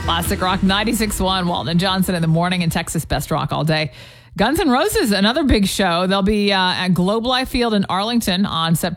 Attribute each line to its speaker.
Speaker 1: Classic Rock 96.1, Walton and Johnson in the morning, and Texas Best Rock all day. Guns N' Roses, another big show. They'll be at Globe Life Field in Arlington on September